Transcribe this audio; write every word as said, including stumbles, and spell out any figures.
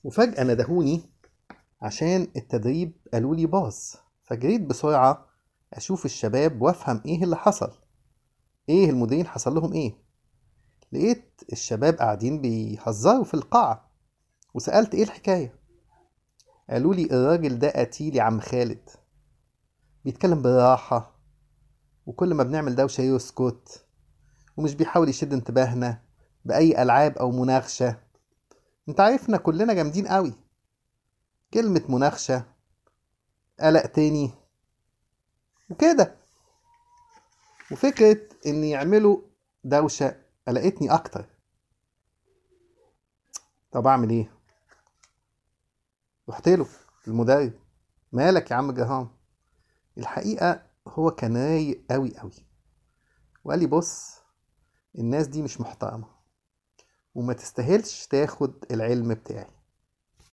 وفجأة ندهوني عشان التدريب قالولي باظ. فجريت بسرعة أشوف الشباب وأفهم إيه اللي حصل. إيه المديرين حصل لهم إيه؟ لقيت الشباب قاعدين بيهزروا في القاعة، وسألت إيه الحكاية. قالولي الراجل ده قتيل يا عم خالد، بيتكلم بالراحة، وكل ما بنعمل دوشة يسكت، ومش بيحاول يشد انتباهنا بأي ألعاب أو مناغشة. انت عارفنا كلنا جامدين قوي. كلمة مناغشة، قلق تاني وكده. وفكرة إن يعملوا دوشة قلقتني أكتر. طب أعمل إيه؟ رحت له المدرب. مالك يا عم جهام؟ الحقيقة هو كان رايق أوي أوي، وقال لي بص، الناس دي مش محترمة وما تستاهلش تاخد العلم بتاعي.